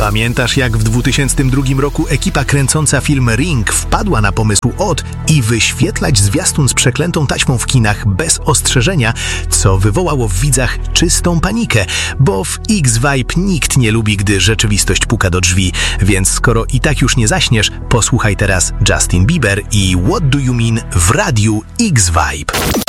Pamiętasz, jak w 2002 roku ekipa kręcąca film Ring wpadła na pomysł i wyświetlać zwiastun z przeklętą taśmą w kinach bez ostrzeżenia, co wywołało w widzach czystą panikę, bo w X-Vibe nikt nie lubi, gdy rzeczywistość puka do drzwi, więc skoro i tak już nie zaśniesz, posłuchaj teraz Justin Bieber i What Do You Mean w radiu X-Vibe.